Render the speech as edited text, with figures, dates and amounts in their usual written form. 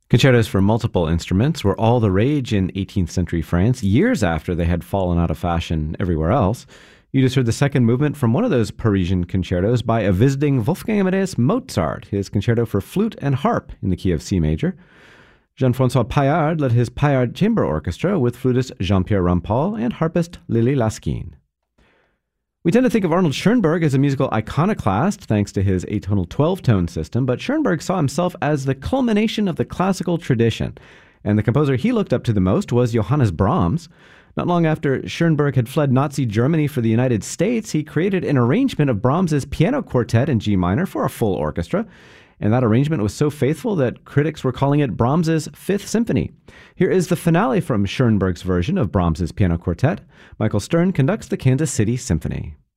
Concertos for multiple instruments were all the rage in 18th century France, years after they had fallen out of fashion everywhere else. You just heard the second movement from one of those Parisian concertos by a visiting Wolfgang Amadeus Mozart, his concerto for flute and harp in the key of C major. Jean-François Paillard led his Paillard Chamber Orchestra with flutist Jean-Pierre Rampal and harpist Lily Laskin. We tend to think of Arnold Schoenberg as a musical iconoclast thanks to his atonal 12-tone system, but Schoenberg saw himself as the culmination of the classical tradition, and the composer he looked up to the most was Johannes Brahms. Not long after Schoenberg had fled Nazi Germany for the United States, he created an arrangement of Brahms's piano quartet in G minor for a full orchestra, and that arrangement was so faithful that critics were calling it Brahms's Fifth Symphony. Here is the finale from Schoenberg's version of Brahms's piano quartet. Michael Stern conducts the Kansas City Symphony.